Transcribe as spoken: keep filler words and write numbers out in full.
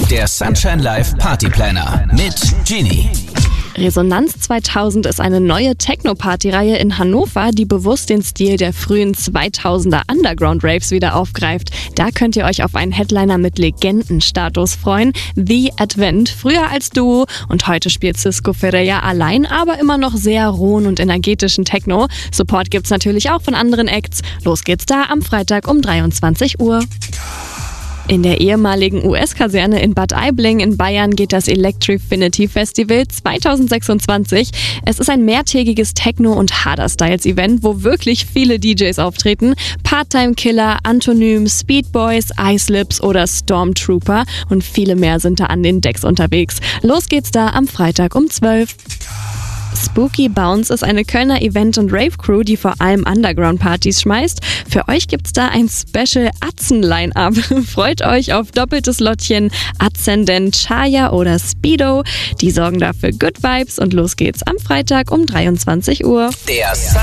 Der Sunshine Live Party Planner mit Genie. Resonanz zweitausend ist eine neue Techno-Party-Reihe in Hannover, die bewusst den Stil der frühen zweitausender Underground-Raves wieder aufgreift. Da könnt ihr euch auf einen Headliner mit Legendenstatus freuen. The Advent, früher als Duo und heute spielt Cisco Ferreira allein, aber immer noch sehr rohen und energetischen Techno. Support gibt's natürlich auch von anderen Acts. Los geht's da am Freitag um dreiundzwanzig Uhr. In der ehemaligen U S-Kaserne in Bad Aibling in Bayern geht das Electrifinity Festival zweitausendsechsundzwanzig. Es ist ein mehrtägiges Techno- und Harder-Styles-Event, wo wirklich viele D Js auftreten. Part-Time Killer, Antonym, Speedboys, Icelips oder Stormtrooper und viele mehr sind da an den Decks unterwegs. Los geht's da am Freitag um zwölf. Spooky Bounce ist eine Kölner Event- und Rave-Crew, die vor allem Underground-Partys schmeißt. Für euch gibt's da ein Special-Atzen-Line-Up. Freut euch auf doppeltes Lottchen, Aszendent, Chaya oder Speedo. Die sorgen dafür Good Vibes und los geht's am Freitag um dreiundzwanzig Uhr. Der